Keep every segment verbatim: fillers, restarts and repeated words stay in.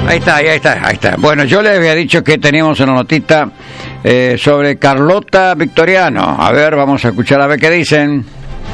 Ahí está, ahí está, ahí está. Bueno, yo les había dicho que teníamos una notita eh, sobre Carlota Victoriano. A ver, vamos a escuchar a ver qué dicen.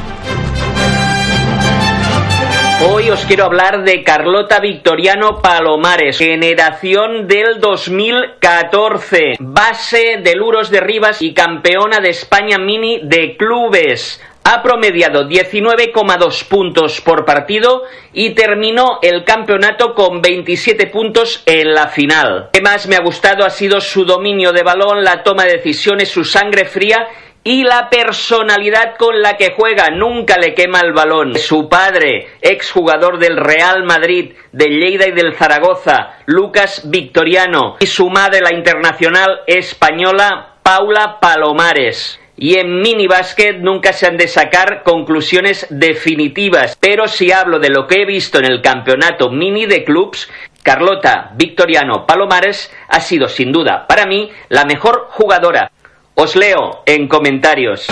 Hoy os quiero hablar de Carlota Victoriano Palomares, generación del dos mil catorce, base del Uros de Rivas y campeona de España mini de clubes. Ha promediado diecinueve coma dos puntos por partido y terminó el campeonato con veintisiete puntos en la final. Lo que más me ha gustado ha sido su dominio de balón, la toma de decisiones, su sangre fría y la personalidad con la que juega. Nunca le quema el balón. Su padre, exjugador del Real Madrid, del Lleida y del Zaragoza, Lucas Victoriano, y su madre, la internacional española Paula Palomares. Y en minibásquet nunca se han de sacar conclusiones definitivas, pero si hablo de lo que he visto en el campeonato mini de clubs, Carlota Victoriano Palomares ha sido sin duda para mí la mejor jugadora. Os leo en comentarios.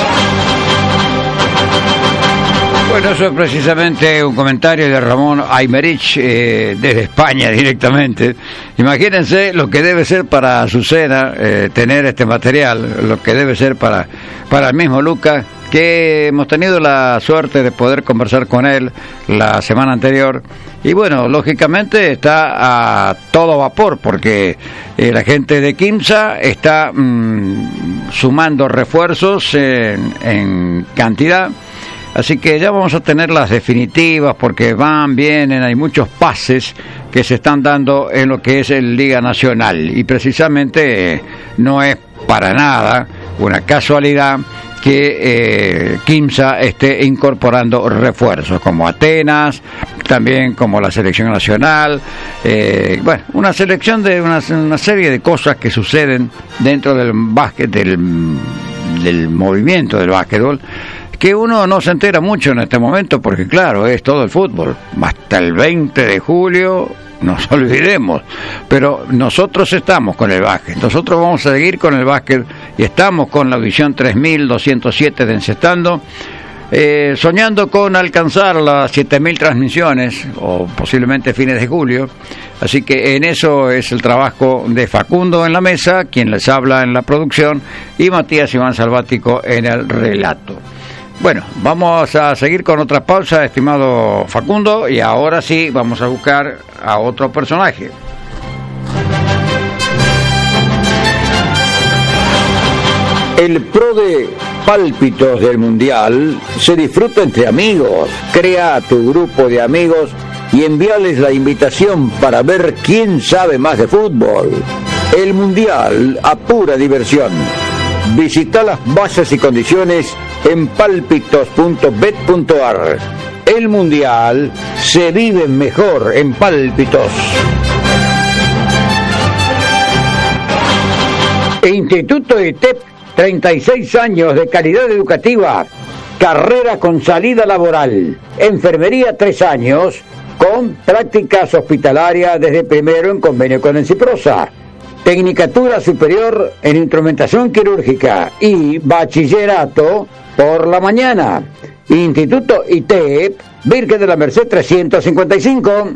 Bueno, eso es precisamente un comentario de Ramón Aymerich eh, desde España directamente. Imagínense lo que debe ser para Azucena eh, tener este material, lo que debe ser para, para el mismo Lucas, que hemos tenido la suerte de poder conversar con él la semana anterior. Y bueno, lógicamente está a todo vapor porque eh, la gente de Quimsa está mmm, sumando refuerzos en, en cantidad. Así que ya vamos a tener las definitivas porque van, vienen, hay muchos pases que se están dando en lo que es el Liga Nacional. Y precisamente eh, no es para nada una casualidad que eh, Quimsa esté incorporando refuerzos como Atenas, también como la selección nacional, eh, bueno, una selección de una, una serie de cosas que suceden dentro del básquet, del, del movimiento del básquetbol, que uno no se entera mucho en este momento porque claro, es todo el fútbol, hasta el veinte de julio, no nos olvidemos, pero nosotros estamos con el básquet, nosotros vamos a seguir con el básquet y estamos con la audición tres mil doscientos siete de Encestando, eh, soñando con alcanzar las siete mil transmisiones o posiblemente fines de julio, así que en eso es el trabajo de Facundo en la mesa, quien les habla en la producción, y Matías Iván Salvático en el relato. Bueno, vamos a seguir con otra pausa, estimado Facundo, y ahora sí vamos a buscar a otro personaje. El pro de pálpitos del Mundial se disfruta entre amigos. Crea tu grupo de amigos y envíales la invitación para ver quién sabe más de fútbol. El Mundial a pura diversión. Visita las bases y condiciones en pálpitos punto bet punto ar. El Mundial se vive mejor en Pálpitos. Instituto I T E P, treinta y seis años de calidad educativa, carrera con salida laboral, enfermería tres años, con prácticas hospitalarias desde primero en convenio con Enciprosa. Tecnicatura superior en instrumentación quirúrgica y bachillerato por la mañana. Instituto I T E P, Virgen de la Merced trescientos cincuenta y cinco.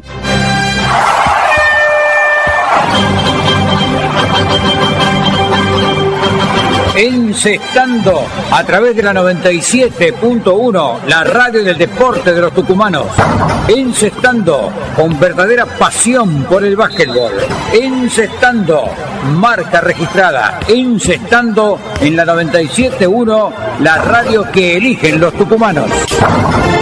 Encestando a través de la noventa y siete punto uno, la radio del deporte de los tucumanos. Encestando con verdadera pasión por el básquetbol. Encestando, marca registrada. Encestando en la noventa y siete punto uno, la radio que eligen los tucumanos.